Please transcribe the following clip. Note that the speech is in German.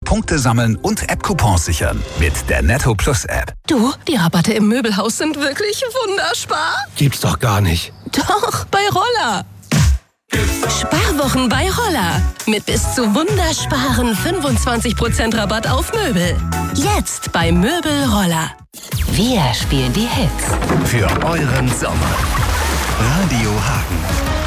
Punkte sammeln und App-Coupons sichern mit der Netto Plus App. Du, die Rabatte im Möbelhaus sind wirklich wunderspar. Gibt's doch gar nicht. Doch, bei Roller. Sparwochen bei Roller. Mit bis zu wundersparen 25% Rabatt auf Möbel. Jetzt bei Möbel Roller. Wir spielen die Hits. Für euren Sommer. Radio Hagen.